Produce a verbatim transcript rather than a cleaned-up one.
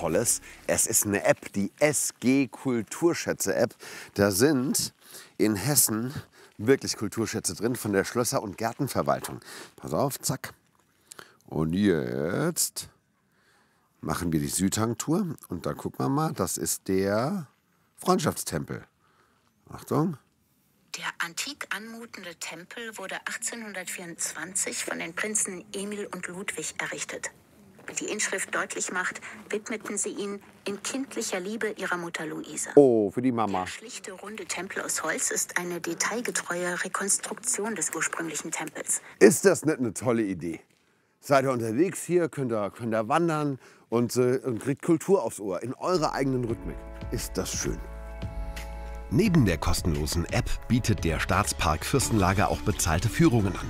Tolles. Es ist eine App, die S G Kulturschätze-App. Da sind in Hessen wirklich Kulturschätze drin von der Schlösser- und Gärtenverwaltung. Pass auf, zack. Und jetzt machen wir die Südhang-Tour. Und da gucken wir mal, das ist der Freundschaftstempel. Achtung. Der antik anmutende Tempel wurde achtzehnhundertvierundzwanzig von den Prinzen Emil und Ludwig errichtet. Wie die Inschrift deutlich macht, widmeten sie ihn in kindlicher Liebe ihrer Mutter Luise. Oh, für die Mama. Der schlichte, runde Tempel aus Holz ist eine detailgetreue Rekonstruktion des ursprünglichen Tempels. Ist das nicht eine tolle Idee? Seid ihr unterwegs hier, könnt ihr, könnt ihr wandern und, äh, und kriegt Kultur aufs Ohr in eurer eigenen Rhythmik. Ist das schön. Neben der kostenlosen App bietet der Staatspark Fürstenlager auch bezahlte Führungen an.